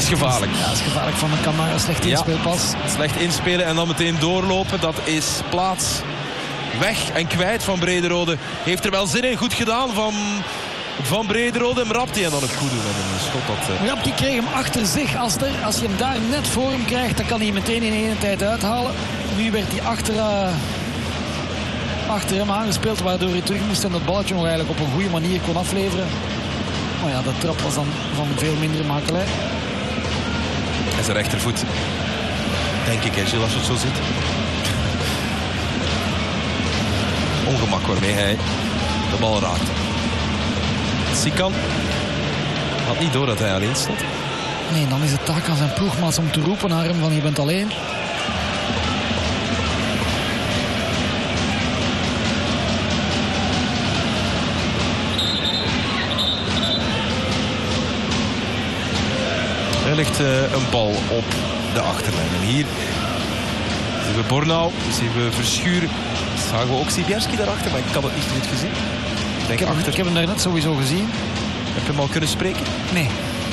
is gevaarlijk. Ja, dat is gevaarlijk van een Camara. Slecht inspeelpas. Ja, slecht inspelen en dan meteen doorlopen. Dat is plaats weg en kwijt van Brederode. Heeft er wel zin in. Goed gedaan van Brederode. Mrapti en dan het goede met een schot. Mrapti kreeg hem achter zich. Als je hem daar net voor hem krijgt, dan kan hij meteen in één tijd uithalen. Nu werd hij achter hem aangespeeld, waardoor hij terug moest en dat balletje nog eigenlijk op een goede manier kon afleveren. Maar ja, de trap was dan van veel mindere makelij. En zijn rechtervoet, denk ik, hè, Gilles, als je het zo ziet. Ongemak waarmee hij de bal raakt. Sikan had niet door dat hij alleen stond. Nee, dan is het taak aan zijn ploegmaats om te roepen naar hem van je bent alleen. Er ligt een bal op de achterlijn. En hier zien we Bornau, zien we Verschuren. Zagen we ook Sibierski daarachter, maar ik had het niet goed gezien. Ik heb hem daar net sowieso gezien. Heb je hem al kunnen spreken? Nee.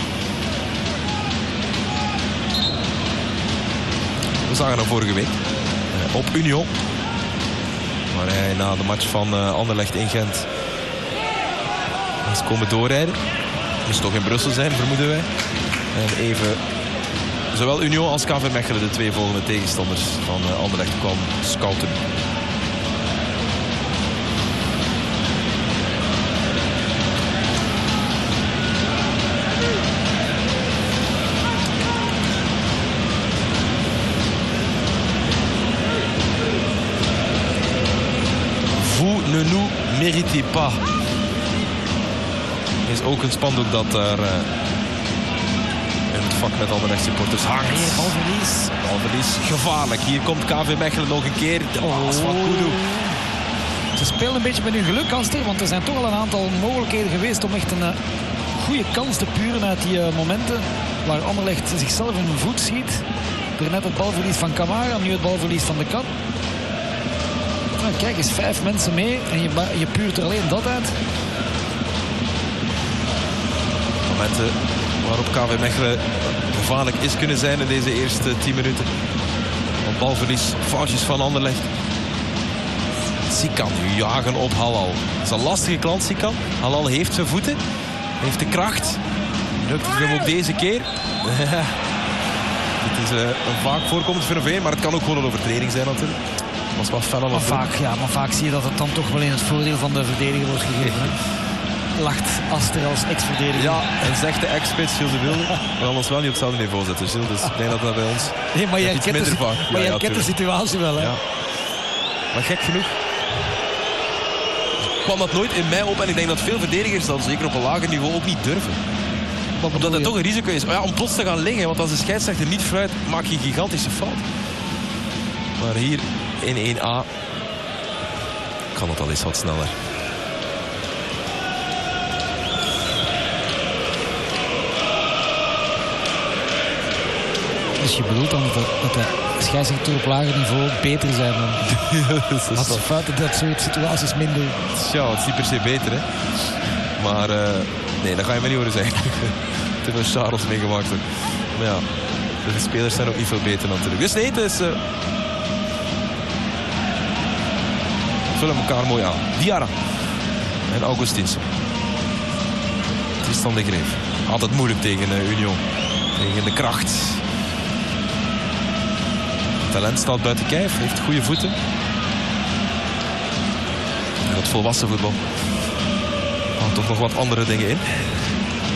We zagen hem vorige week op Union. Waar hij na de match van Anderlecht in Gent is komen doorrijden. Moest toch in Brussel zijn, vermoeden wij. En even zowel Union als KV Mechelen, de twee volgende tegenstanders van Anderlecht, kwam scouten. Vous ne nous méritez pas. Is ook een spandoek dat daar in het vak met Anderlecht supporters hangt. Balverlies, gevaarlijk. Hier komt KV Mechelen nog een keer. De paas van Kudu. Ze spelen een beetje met hun geluk, Aster, want er zijn toch al een aantal mogelijkheden geweest om echt een goede kans te puren uit die momenten waar Anderlecht zichzelf in hun voet schiet. Er net het balverlies van Camara, nu het balverlies van de Kan. Nou, kijk eens, 5 mensen mee en je puurt er alleen dat uit. Momenten waarop KV Mechelen gevaarlijk is kunnen zijn in deze eerste 10 minuten. Een balverlies, foutjes van Anderlecht. Sikan nu jagen op Halal. Het is een lastige klant, Sikan. Halal heeft zijn voeten, heeft de kracht. Lukt het hem ook deze keer? Het is een vaak voorkomend fenomeen, maar het kan ook gewoon een overtreding zijn natuurlijk. Was wel fel aan het maar vaak zie je dat het dan toch wel in het voordeel van de verdediger wordt gegeven. Hè? Lacht Aster als ex-verdediger. Ja, en zegt de ex-spits Gilles de Wilde. We gaan ons wel niet op hetzelfde niveau zetten, Gilles. Dus ik denk dat dat bij ons nee, maar je herkent de situatie wel. Hè? Ja. Maar gek genoeg kwam dat nooit in mij op. En ik denk dat veel verdedigers dan zeker op een lager niveau ook niet durven. Omdat het toch een risico is om plots te gaan liggen. Want als de scheidsrechter niet fluit, maak je een gigantische fout. Maar hier in 1A kan het al eens wat sneller. Dus je bedoelt dan dat de scheidsrechter op lager niveau beter zijn dan? Als ze fouten dat soort situaties minder. Ja, het is niet per se beter, hè. Maar nee, dat ga je me niet horen zeggen. Te veel Charles meegemaakt. Maar ja, de spelers zijn ook niet veel beter natuurlijk. Dus nee, het is... vullen elkaar mooi aan. Diarra en Augustinsson. Tristan de Greef. Altijd moeilijk tegen Union. Tegen de kracht. Talent staat buiten kijf. Heeft goede voeten. En dat volwassen voetbal. Er toch nog wat andere dingen in.